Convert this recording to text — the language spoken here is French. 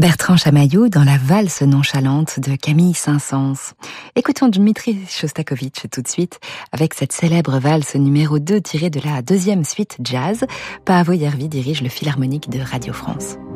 Bertrand Chamaillou dans la valse nonchalante de Camille Saint-Saëns. Écoutons Dmitri Shostakovich tout de suite avec cette célèbre valse numéro 2 tirée de la deuxième suite jazz. Paavo Järvi dirige le Philharmonique de Radio France.